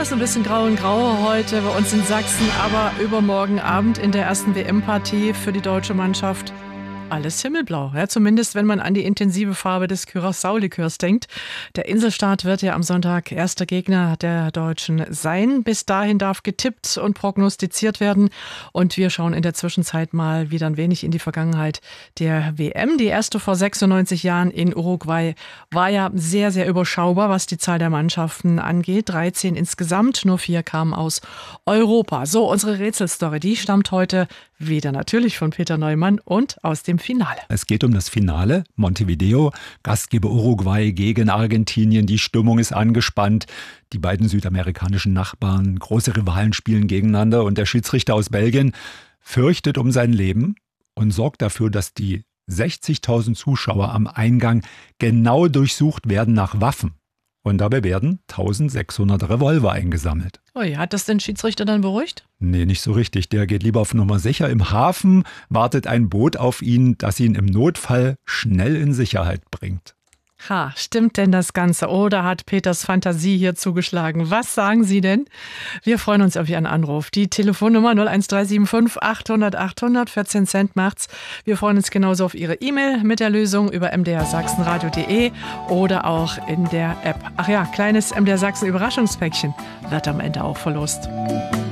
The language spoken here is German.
Das ist ein bisschen grau und grau heute bei uns in Sachsen, aber übermorgen Abend in der ersten WM-Partie für die deutsche Mannschaft alles himmelblau. Ja, zumindest, wenn man an die intensive Farbe des Curaçao-Likörs denkt. Der Inselstaat wird ja am Sonntag erster Gegner der Deutschen sein. Bis dahin darf getippt und prognostiziert werden. Und wir schauen in der Zwischenzeit mal wieder ein wenig in die Vergangenheit der WM. Die erste vor 96 Jahren in Uruguay war ja sehr, sehr überschaubar, was die Zahl der Mannschaften angeht. 13 insgesamt, nur 4 kamen aus Europa. So, unsere Rätselstory, die stammt heute wieder natürlich von Peter Neumann und aus dem Finale. Es geht um das Finale. Montevideo, Gastgeber Uruguay gegen Argentinien. Die Stimmung ist angespannt. Die beiden südamerikanischen Nachbarn, große Rivalen, spielen gegeneinander. Und der Schiedsrichter aus Belgien fürchtet um sein Leben und sorgt dafür, dass die 60.000 Zuschauer am Eingang genau durchsucht werden nach Waffen. Und dabei werden 1600 Revolver eingesammelt. Ui, hat das den Schiedsrichter dann beruhigt? Nee, nicht so richtig. Der geht lieber auf Nummer sicher. Im Hafen wartet ein Boot auf ihn, das ihn im Notfall schnell in Sicherheit bringt. Ha, stimmt denn das Ganze? Oder hat Peters Fantasie hier zugeschlagen? Was sagen Sie denn? Wir freuen uns auf Ihren Anruf. Die Telefonnummer 01375 800 800, 14 Cent macht's. Wir freuen uns genauso auf Ihre E-Mail mit der Lösung über mdrsachsenradio.de oder auch in der App. Ach ja, kleines MDR Sachsen Überraschungspäckchen wird am Ende auch verlost.